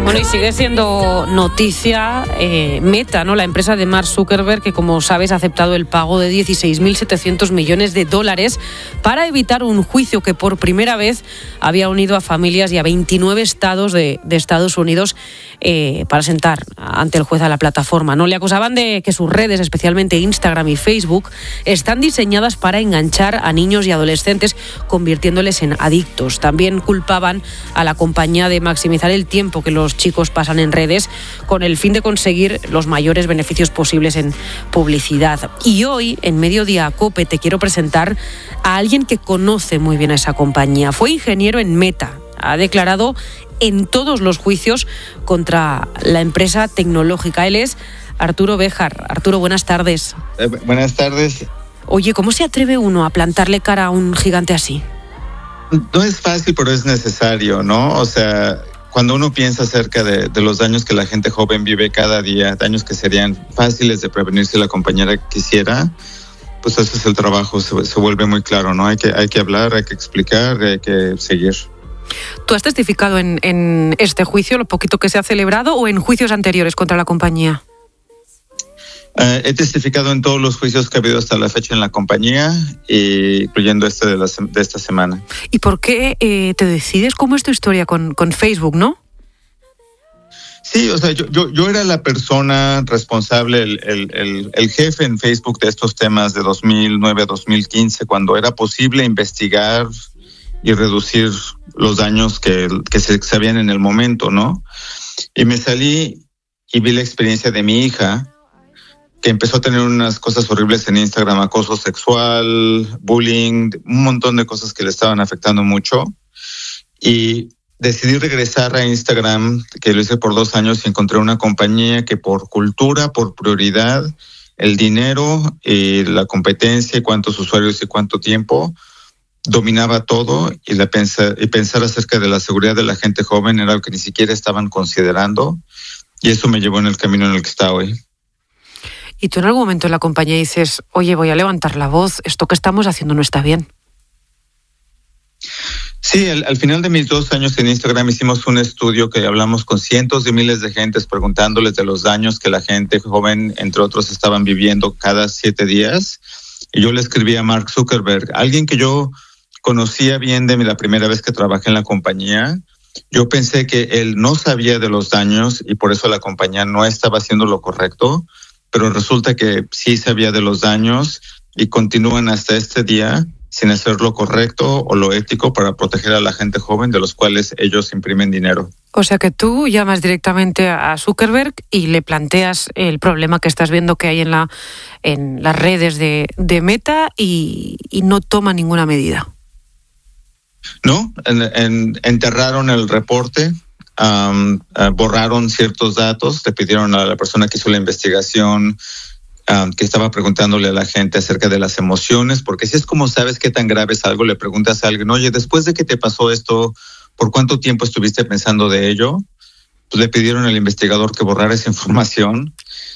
Bueno, y sigue siendo noticia Meta, ¿no? La empresa de Mark Zuckerberg, que como sabes ha aceptado el pago de $16.700 millones para evitar un juicio que por primera vez había unido a familias y a 29 estados de Estados Unidos para sentar ante el juez a la plataforma, ¿no? Le acusaban de que sus redes, especialmente Instagram y Facebook, están diseñadas para enganchar a niños y adolescentes, convirtiéndoles en adictos. También culpaban a la compañía de maximizar el tiempo que los chicos pasan en redes con el fin de conseguir los mayores beneficios posibles en publicidad. Y hoy, en Mediodía COPE, te quiero presentar a alguien que conoce muy bien a esa compañía. Fue ingeniero en Meta. Ha declarado en todos los juicios contra la empresa tecnológica. Él es Arturo Béjar. Arturo, buenas tardes. Buenas tardes. Oye, ¿cómo se atreve uno a plantarle cara a un gigante así? No es fácil, pero es necesario, ¿no? O sea, cuando uno piensa acerca de los daños que la gente joven vive cada día, daños que serían fáciles de prevenir si la compañera quisiera, pues ese es el trabajo, se vuelve muy claro, ¿no? Hay que hablar, hay que explicar, hay que seguir. ¿Tú has testificado en este juicio, lo poquito que se ha celebrado, o en juicios anteriores contra la compañía? He testificado en todos los juicios que ha habido hasta la fecha en la compañía, incluyendo este de esta semana. ¿Y por qué te decides? ¿Cómo es tu historia con Facebook, no? Sí, o sea, yo era la persona responsable, el jefe en Facebook de estos temas de 2009 a 2015, cuando era posible investigar y reducir los daños que se sabían en el momento, ¿no? Y me salí y vi la experiencia de mi hija, que empezó a tener unas cosas horribles en Instagram, acoso sexual, bullying, un montón de cosas que le estaban afectando mucho. Y decidí regresar a Instagram, que lo hice por 2 años, y encontré una compañía que por cultura, por prioridad, el dinero, la competencia, cuántos usuarios y cuánto tiempo, dominaba todo, y pensar acerca de la seguridad de la gente joven era algo que ni siquiera estaban considerando, y eso me llevó en el camino en el que está hoy. ¿Y tú en algún momento en la compañía dices, oye, voy a levantar la voz, esto que estamos haciendo no está bien? Sí, al final de mis 2 años en Instagram hicimos un estudio que hablamos con cientos de miles de gentes preguntándoles de los daños que la gente joven, entre otros, estaban viviendo cada 7 días. Y yo le escribí a Mark Zuckerberg, alguien que yo conocía bien de la primera vez que trabajé en la compañía. Yo pensé que él no sabía de los daños y por eso la compañía no estaba haciendo lo correcto, pero resulta que sí sabía de los daños y continúan hasta este día sin hacer lo correcto o lo ético para proteger a la gente joven de los cuales ellos imprimen dinero. O sea que tú llamas directamente a Zuckerberg y le planteas el problema que estás viendo que hay en las redes de Meta y no toma ninguna medida. No, enterraron el reporte. Borraron ciertos datos, le pidieron a la persona que hizo la investigación que estaba preguntándole a la gente acerca de las emociones, porque si es como sabes qué tan grave es algo, le preguntas a alguien, oye, después de que te pasó esto, ¿por cuánto tiempo estuviste pensando de ello? Pues le pidieron al investigador que borrara esa información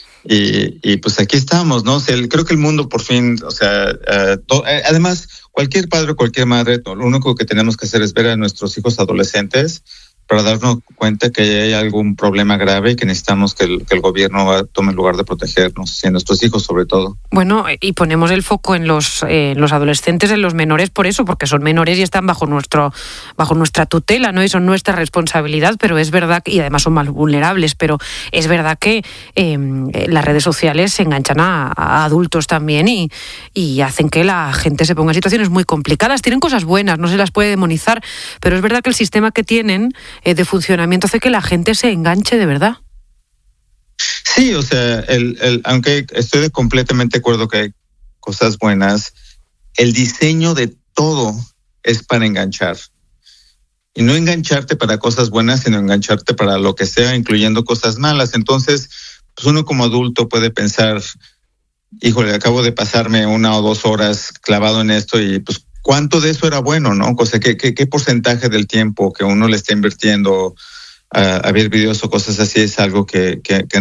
y pues aquí estamos, ¿no? O sea, creo que el mundo por fin, o sea, además, cualquier padre o cualquier madre, lo único que tenemos que hacer es ver a nuestros hijos adolescentes para darnos cuenta que hay algún problema grave y que necesitamos que el gobierno tome el lugar de protegernos y a nuestros hijos sobre todo. Bueno, y ponemos el foco en los adolescentes, en los menores, por eso, porque son menores y están bajo nuestra tutela, ¿no? Y son nuestra responsabilidad, pero es verdad, y además son más vulnerables, pero es verdad que las redes sociales se enganchan a adultos también y hacen que la gente se ponga en situaciones muy complicadas. Tienen cosas buenas, no se las puede demonizar, pero es verdad que el sistema que tienen de funcionamiento hace que la gente se enganche de verdad. Sí, o sea, aunque estoy completamente de acuerdo que hay cosas buenas, el diseño de todo es para enganchar. Y no engancharte para cosas buenas, sino engancharte para lo que sea, incluyendo cosas malas. Entonces, pues uno como adulto puede pensar, híjole, acabo de pasarme 1 o 2 horas clavado en esto y pues ¿cuánto de eso era bueno, no? O sea, ¿qué porcentaje del tiempo que uno le está invirtiendo a ver videos o cosas así es algo que